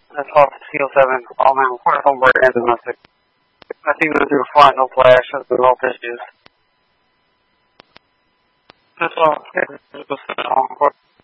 That's off Seal 7, all man report on board and domestic. I think those are fine, no flash, that's the low issues. That's all, okay, just on board.